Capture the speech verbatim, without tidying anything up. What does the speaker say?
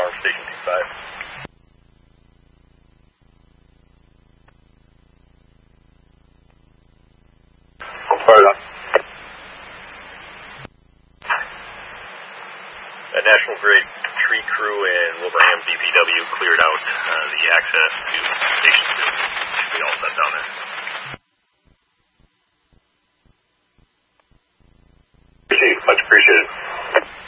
Alarm Station two five. I'm fired up. The National Grid tree crew and Wilbraham D P W cleared out uh, the access to Station two. Should be all set down there. Much appreciated.